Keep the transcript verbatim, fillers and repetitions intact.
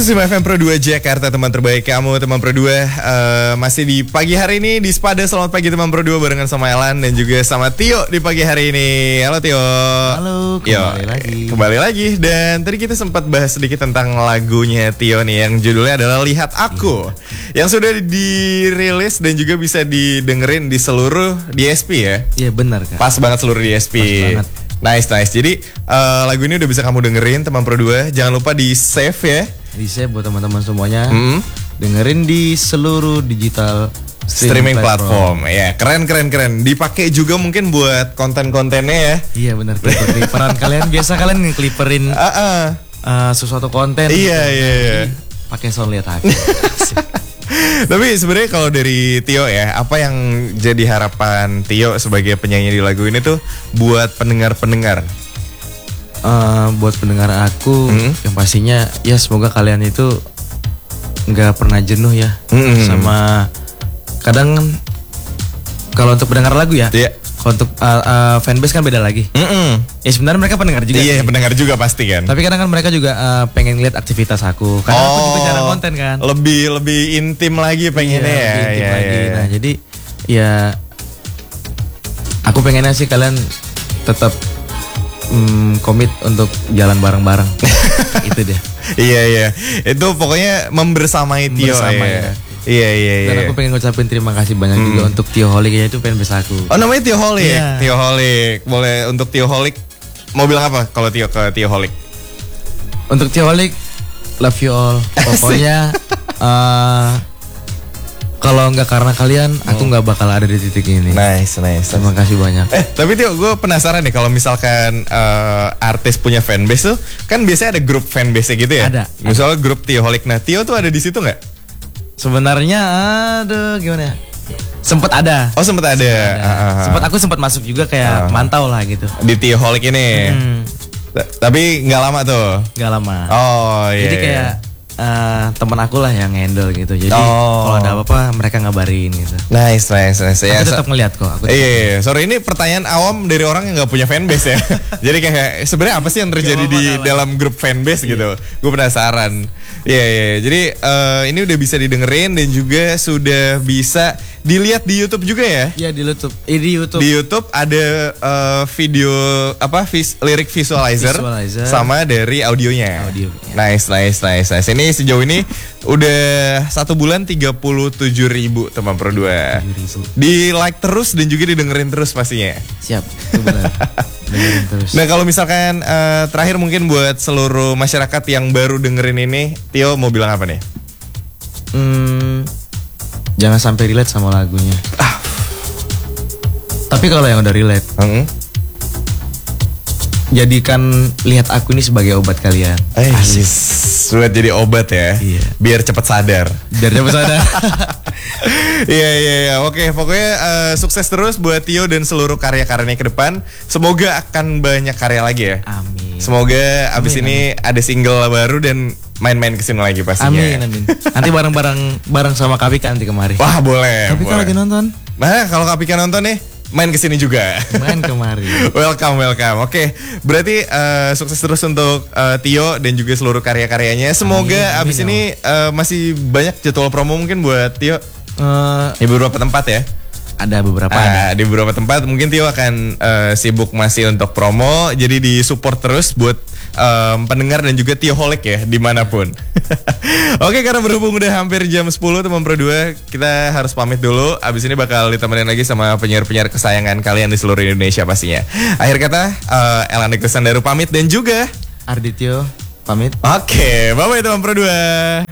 Sima F M Pro dua Jakarta, teman terbaik kamu, teman Pro dua. uh, Masih di pagi hari ini di Spada. Selamat pagi teman Pro dua, barengan sama Elan dan juga sama Tio di pagi hari ini. Halo Tio. Halo, kembali Yo, lagi Kembali lagi. Dan tadi kita sempat bahas sedikit tentang lagunya Tio nih, yang judulnya adalah Lihat Aku, iya. Yang sudah dirilis dan juga bisa didengerin di seluruh D S P ya. Iya benar kan. Pas banget seluruh D S P. Pas banget. Nice, nice. Jadi uh, lagu ini udah bisa kamu dengerin teman Pro dua. Jangan lupa di save ya. Di save buat teman-teman semuanya. Hmm. Dengerin di seluruh digital streaming, streaming platform. platform. Ya, keren keren keren. Dipakai juga mungkin buat konten-kontennya ya. Iya benar. Clipperan kalian biasa kalian ngekliperin uh -uh. uh, sesuatu konten. Iya iya iya. Pakai sound Lihat Aku. Tapi sebenarnya kalau dari Tio ya, apa yang jadi harapan Tio sebagai penyanyi di lagu ini tuh buat pendengar-pendengar? Uh, buat pendengar aku, hmm? yang pastinya ya semoga kalian itu nggak pernah jenuh ya, hmm. sama kadang kalau untuk pendengar lagu ya. Yeah. Kalau untuk uh, uh, fanbase kan beda lagi. Mm-mm. Ya sebenarnya mereka pendengar juga. Iya, sih. pendengar juga pasti kan. Tapi kadang kan mereka juga uh, pengen lihat aktivitas aku. Karena oh, aku juga jarang konten kan. Lebih lebih intim lagi pengennya iya, ya. Lebih intim ya, lagi. ya, ya. Nah jadi ya aku pengennya sih kalian tetap mm, komit untuk jalan bareng-bareng. Itu dia. Iya iya. Itu pokoknya membersamai Tio Bersama, ya. ya. Iya iya iya. Dan aku pengen ngucapin terima kasih banyak hmm. juga untuk Tio Holik ya, itu pengen bisa aku. Oh namanya Tio Holik. Yeah. Tio Holik. Boleh untuk Tio Holik mau bilang apa kalau Tio ke Tio Holik? Untuk Tio Holik, love you all. Pokoknya uh, kalau nggak karena kalian, aku nggak bakal ada di titik ini. Nice nice. Terima kasih banyak. Eh tapi Tio, gue penasaran nih kalau misalkan uh, artis punya fanbase tuh, kan biasanya ada grup fanbase gitu ya. Ada. Misalnya ada. Grup Tio Holik. Nah Tio tuh ada di situ nggak? Sebenarnya aduh gimana ya? Sempat ada. Oh sempat ada. ada. Uh, sempat aku sempat masuk juga kayak uh, mantau lah gitu. Di Tio Holik ini. Hmm. Tapi nggak lama tuh. Nggak lama. Oh iya. Jadi kayak uh, teman aku lah yang handle gitu. Jadi oh. kalau ada apa-apa mereka ngabarin gitu. Nice nice nice. Aku ya, tetap ngeliat kok. Aku iya, iya. Sorry ini pertanyaan awam dari orang yang nggak punya fanbase ya. Jadi kayak sebenarnya apa sih yang terjadi di dalam grup fanbase iya. gitu? Gue penasaran. Iya yeah, iya. Yeah. Jadi uh, ini udah bisa didengerin dan juga sudah bisa dilihat di YouTube juga ya? Iya di YouTube. Eh, di YouTube. Di YouTube ada uh, video apa vis, lirik visualizer, visualizer sama dari audionya. Audio. Ya. Nice nice nice nice. Ini sejauh ini udah satu bulan tiga puluh tujuh ribu teman Pro dua. Di like terus dan juga didengerin terus pastinya. Siap. Itu benar. Terus. Nah kalau misalkan uh, terakhir mungkin buat seluruh masyarakat yang baru dengerin ini, Tio mau bilang apa nih? Hmm, jangan sampai relate sama lagunya. Ah. Tapi kalau yang udah relate, hmm? jadikan Lihat Aku ini sebagai obat kalian. Eh, Asik. Buat jadi obat ya. Iya. Biar cepat sadar. Biar cepat sadar. Iya iya iya. Oke, pokoknya uh, sukses terus buat Tio dan seluruh karya-karyanya ke depan. Semoga akan banyak karya lagi ya. Amin. Semoga amin, abis amin. ini ada single baru dan main-main kesini lagi pastinya. Amin amin. Nanti bareng-bareng bareng sama Kapika nanti kemari. Wah boleh. Kapika lagi nonton. Nah kalau Kapika nonton nih, main kesini juga. Main kemari. Welcome, welcome. Oke, berarti uh, sukses terus untuk uh, Tio dan juga seluruh karya-karyanya. Semoga amin, abis amin, ini uh, masih banyak jadwal promo mungkin buat Tio. Uh, di beberapa tempat ya. Ada beberapa. Uh, di beberapa tempat mungkin Tio akan uh, sibuk masih untuk promo. Jadi di support terus buat um, pendengar dan juga Tio Holik ya dimanapun. Oke, karena berhubung udah hampir jam sepuluh teman Pro dua, kita harus pamit dulu. Abis ini bakal ditemenin lagi sama penyiar-penyiar kesayangan kalian di seluruh Indonesia pastinya. Akhir kata, uh, Elan Iksan Daru pamit dan juga Ardityo pamit. Oke, bye-bye teman Pro dua.